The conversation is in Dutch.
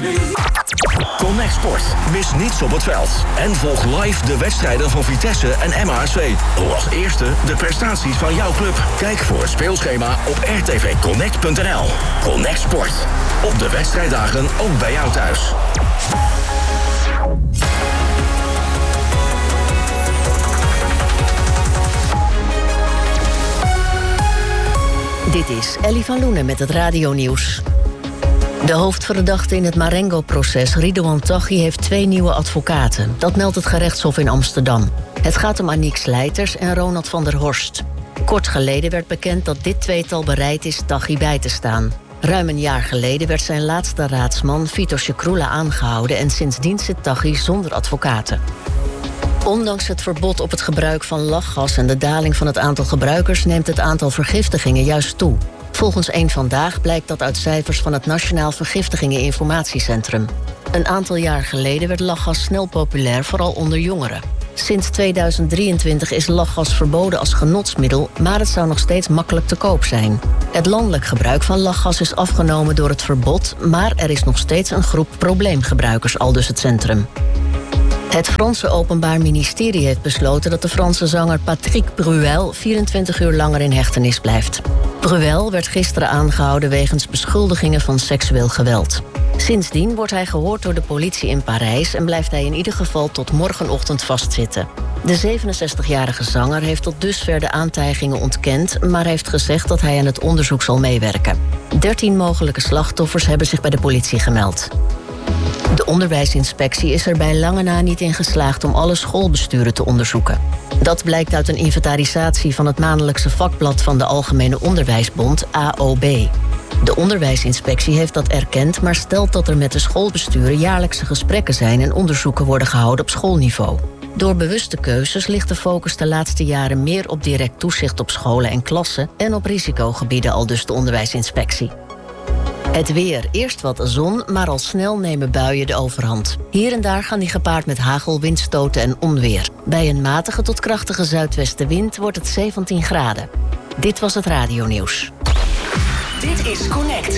Connect Sport. Mis niets op het veld. En volg live de wedstrijden van Vitesse en MHSV. Hoor als eerste de prestaties van jouw club. Kijk voor het speelschema op rtvconnect.nl. Connect Sport. Op de wedstrijddagen ook bij jou thuis. Dit is Ellie van Loenen met het radionieuws. De hoofdverdachte in het Marengo-proces, Ridouan Taghi, heeft 2 nieuwe advocaten. Dat meldt het gerechtshof in Amsterdam. Het gaat om Aniek Slijters en Ronald van der Horst. Kort geleden werd bekend dat dit tweetal bereid is Taghi bij te staan. Ruim een jaar geleden werd zijn laatste raadsman, Vito Scicrula, aangehouden en sindsdien zit Taghi zonder advocaten. Ondanks het verbod op het gebruik van lachgas en de daling van het aantal gebruikers neemt het aantal vergiftigingen juist toe. Volgens Eén Vandaag blijkt dat uit cijfers van het Nationaal Vergiftigingen-Informatiecentrum. Een aantal jaar geleden werd lachgas snel populair, vooral onder jongeren. Sinds 2023 is lachgas verboden als genotsmiddel, maar het zou nog steeds makkelijk te koop zijn. Het landelijk gebruik van lachgas is afgenomen door het verbod, maar er is nog steeds een groep probleemgebruikers, aldus het centrum. Het Franse Openbaar Ministerie heeft besloten dat de Franse zanger Patrick Bruel 24 uur langer in hechtenis blijft. Bruel werd gisteren aangehouden wegens beschuldigingen van seksueel geweld. Sindsdien wordt hij gehoord door de politie in Parijs en blijft hij in ieder geval tot morgenochtend vastzitten. De 67-jarige zanger heeft tot dusver de aantijgingen ontkend, maar heeft gezegd dat hij aan het onderzoek zal meewerken. 13 mogelijke slachtoffers hebben zich bij de politie gemeld. De onderwijsinspectie is er bij lange na niet in geslaagd om alle schoolbesturen te onderzoeken. Dat blijkt uit een inventarisatie van het maandelijkse vakblad van de Algemene Onderwijsbond, AOB. De onderwijsinspectie heeft dat erkend, maar stelt dat er met de schoolbesturen jaarlijkse gesprekken zijn en onderzoeken worden gehouden op schoolniveau. Door bewuste keuzes ligt de focus de laatste jaren meer op direct toezicht op scholen en klassen en op risicogebieden, aldus de onderwijsinspectie. Het weer. Eerst wat zon, maar al snel nemen buien de overhand. Hier en daar gaan die gepaard met hagel, windstoten en onweer. Bij een matige tot krachtige zuidwestenwind wordt het 17 graden. Dit was het radionieuws. Dit is Connect.